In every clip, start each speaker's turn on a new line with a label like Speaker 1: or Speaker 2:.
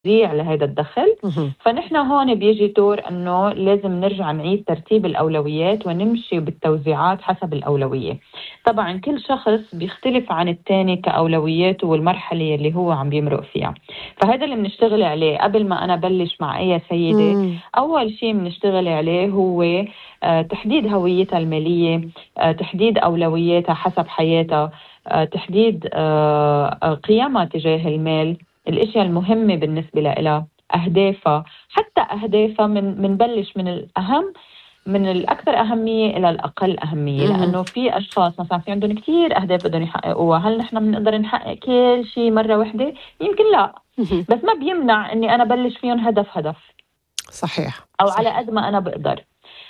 Speaker 1: توزيع لهذا الدخل.
Speaker 2: مهم.
Speaker 1: فنحن هون بيجي دور أنه لازم نرجع نعيد ترتيب الأولويات ونمشي بالتوزيعات حسب الأولوية. طبعا كل شخص بيختلف عن التاني كأولوياته والمرحلة اللي هو عم بيمرق فيها. فهذا اللي بنشتغل عليه قبل ما أنا بلش مع أي سيدة.
Speaker 2: مم.
Speaker 1: أول شيء بنشتغل عليه هو تحديد هويتها المالية، تحديد أولوياتها حسب حياتها، تحديد قيمها تجاه المال، الاشياء المهمة بالنسبة لها، أهدافها. حتى أهدافها منبلش من الأهم، من الأكثر أهمية إلى الأقل أهمية،
Speaker 2: مهم.
Speaker 1: لأنه في أشخاص مثلا في عندهم كتير أهداف بدهم يحققوها. هل نحن بنقدر نحقق كل شيء مرة واحدة؟ يمكن لا،
Speaker 2: مهم.
Speaker 1: بس ما بيمنع إني أنا بلش فيهم هدف هدف،
Speaker 2: صحيح
Speaker 1: أو على
Speaker 2: صحيح.
Speaker 1: قد ما أنا بقدر.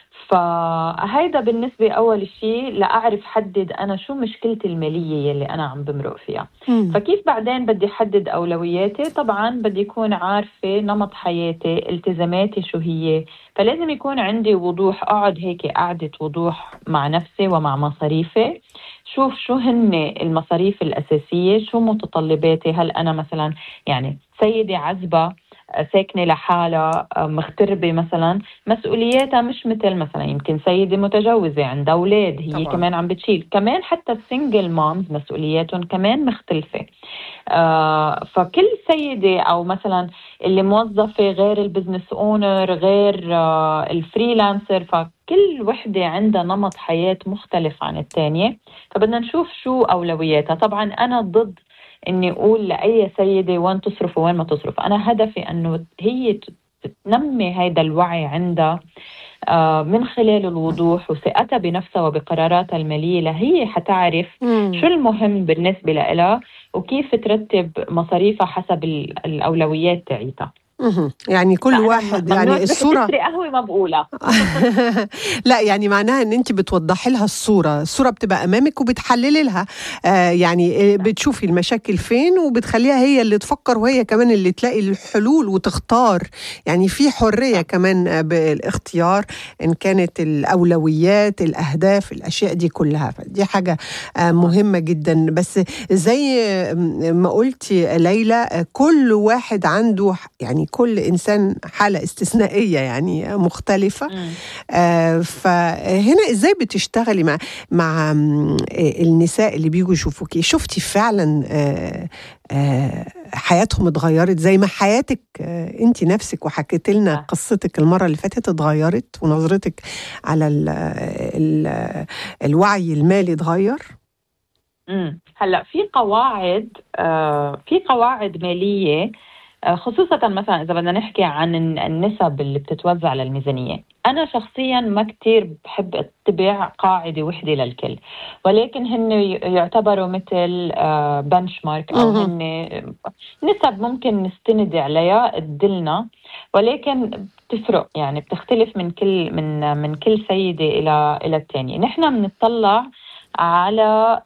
Speaker 1: فهيدا بالنسبة أول شيء لأعرف حدد أنا شو مشكلتي المالية يلي أنا عم بمرق فيها.
Speaker 2: مم.
Speaker 1: فكيف بعدين بدي حدد أولوياتي؟ طبعا بدي يكون عارفة نمط حياتي، التزاماتي شو هي. فلازم يكون عندي وضوح، أقعد هيك قعدة وضوح مع نفسي ومع مصاريفي. شوف شو هن المصاريف الأساسية، شو متطلباتي. هل أنا مثلا يعني سيدة عزبة ساكنة لحالها مغتربة مثلا، مسؤولياتها مش مثلا يمكن سيدة متجوزة عندها أولاد هي
Speaker 2: طبعا.
Speaker 1: كمان عم بتشيل. كمان حتى السنجل مامز مسؤولياتهم كمان مختلفة. فكل سيدة أو مثلا اللي موظفة غير البزنس أونر غير الفريلانسر، فكل وحدة عندها نمط حياة مختلف عن التانية. فبدنا نشوف شو أولوياتها. طبعا أنا ضد إني أقول لأي سيدة وين تصرف وين ما تصرف. أنا هدفي أنه هي تنمي هذا الوعي عندها من خلال الوضوح وثقتها بنفسها وبقراراتها المالية، لهي حتعرف
Speaker 2: مم.
Speaker 1: شو المهم بالنسبة لها وكيف ترتب مصاريفها حسب الأولويات تاعيتها.
Speaker 2: مهم. يعني كل
Speaker 1: فأنا
Speaker 2: واحد
Speaker 1: ممنوع
Speaker 2: يعني
Speaker 1: تروحي
Speaker 2: الصورة.
Speaker 1: تشتري قهوة ما بقولها.
Speaker 2: لا يعني معناها ان انت بتوضحي لها الصورة بتبقى امامك وبتحللي لها. يعني بتشوفي المشاكل فين وبتخليها هي اللي تفكر وهي كمان اللي تلاقي الحلول وتختار. يعني في حرية
Speaker 1: صح.
Speaker 2: كمان بالاختيار ان كانت الاولويات الاهداف الاشياء دي كلها. دي حاجة
Speaker 1: طبعا.
Speaker 2: مهمة جدا. بس زي ما قلتي ليلى، كل واحد عنده يعني كل إنسان حالة استثنائية يعني مختلفة.
Speaker 1: مم.
Speaker 2: فهنا إزاي بتشتغلي مع النساء اللي بيجوا يشوفوكي؟ شفتي فعلا حياتهم اتغيرت زي ما حياتك انت نفسك وحكيت لنا
Speaker 1: صح.
Speaker 2: قصتك المرة اللي فاتت اتغيرت ونظرتك على الوعي المالي اتغير؟
Speaker 1: هلا في قواعد مالية، خصوصا مثلا إذا بدنا نحكي عن النسب اللي بتتوزع للميزانية. أنا شخصيا ما كتير بحب أتبع قاعدة وحدة للكل، ولكن هن يعتبروا مثل بنش مارك، أو
Speaker 2: مهم.
Speaker 1: هن نسب ممكن نستند عليها تدلنا. ولكن بتفرق، يعني بتختلف من كل سيدة إلى الثانية. نحن بنطلع على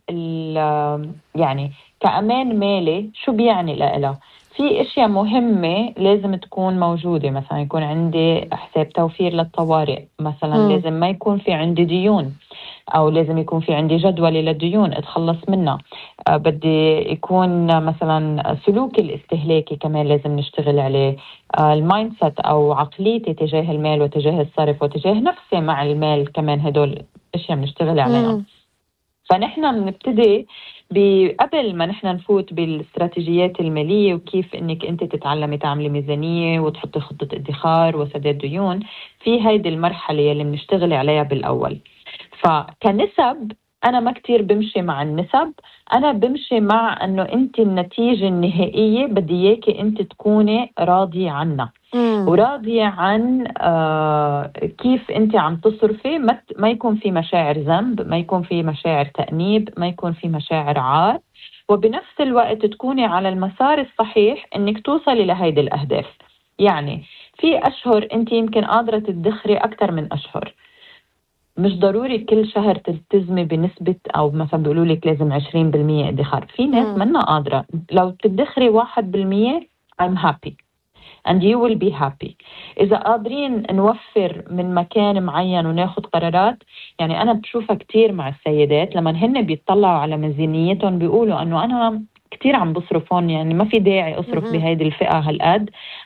Speaker 1: يعني كأمان مالي شو بيعني لإلها. في اشياء مهمة لازم تكون موجودة، مثلا يكون عندي حساب توفير للطوارئ، مثلا
Speaker 2: مم.
Speaker 1: لازم ما يكون في عندي ديون، او لازم يكون في عندي جدولة للديون اتخلص منها. بدي يكون مثلا سلوكي الاستهلاكي كمان لازم نشتغل عليه. المايند سيت او عقليتي تجاه المال وتجاه الصرف وتجاه نفسي مع المال، كمان هدول اشياء بنشتغل عليها.
Speaker 2: مم.
Speaker 1: فنحن بنبتدي قبل ما نحن نفوت بالاستراتيجيات المالية وكيف انك انت تتعلمي تعملي ميزانية وتحطي خطة ادخار وسداد ديون. في هيدي المرحلة اللي بنشتغل عليها بالأول. فكنسب أنا ما كتير بمشي مع النسب. أنا بمشي مع أنه أنت النتيجة النهائية بدي إياكي أنت تكوني راضية عنها،
Speaker 2: مم.
Speaker 1: وراضية عن كيف أنت عم تصرفي. ما يكون في مشاعر ذنب، ما يكون في مشاعر تأنيب، ما يكون في مشاعر عار. وبنفس الوقت تكوني على المسار الصحيح أنك توصلي لهيدي الأهداف. يعني في أشهر أنت يمكن قادرة تدخري أكثر من أشهر. مش ضروري كل شهر تلتزمي بنسبة، أو مثلا بيقولوا لك لازم 20% ادخار. في ناس
Speaker 2: مم.
Speaker 1: منا قادرة، لو تدخري 1% I'm happy and you will be happy. إذا قادرين نوفر من مكان معين وناخد قرارات. أنا بشوفها كتير مع السيدات لما هن بيطلعوا على ميزانيتهم بيقولوا أنه أنا كتير عم بصرف هون، يعني ما في داعي أصرف
Speaker 2: مهم.
Speaker 1: بهيدي الفئة هالقد.